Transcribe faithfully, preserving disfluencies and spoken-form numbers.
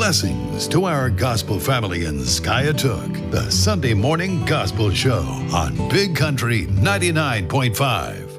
Blessings to our gospel family in Skiatook, the Sunday morning gospel show on Big Country ninety-nine point five.